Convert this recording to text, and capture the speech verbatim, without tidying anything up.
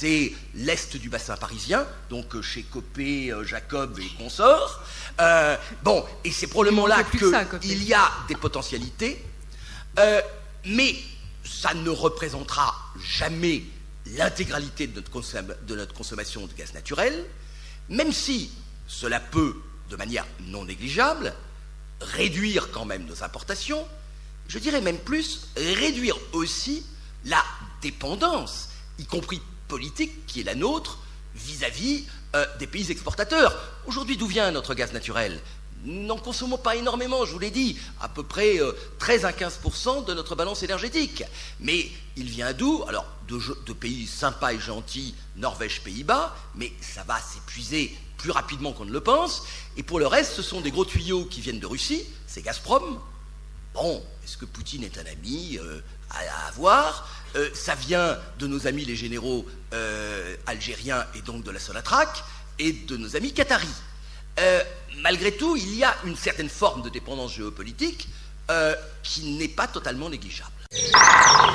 c'est l'Est du bassin parisien, donc chez Copé, Jacob et consorts. Euh, bon, et c'est probablement là qu'il y a des potentialités, euh, mais ça ne représentera jamais l'intégralité de, de notre consommation de gaz naturel, même si cela peut, de manière non négligeable, réduire quand même nos importations, je dirais même plus, réduire aussi la dépendance, y compris politique, qui est la nôtre, vis-à-vis euh, des pays exportateurs. Aujourd'hui, d'où vient notre gaz naturel ? Nous n'en consommons pas énormément, je vous l'ai dit, à peu près euh, treize à quinze pour cent de notre balance énergétique. Mais il vient d'où ? Alors, de, de pays sympas et gentils, Norvège, Pays-Bas, mais ça va s'épuiser plus rapidement qu'on ne le pense. Et pour le reste, ce sont des gros tuyaux qui viennent de Russie, c'est Gazprom. Bon, est-ce que Poutine est un ami euh, à, à avoir ? euh, Ça vient de nos amis les généraux euh, algériens et donc de la Sonatrach et de nos amis qataris. Euh, malgré tout, il y a une certaine forme de dépendance géopolitique euh, qui n'est pas totalement négligeable.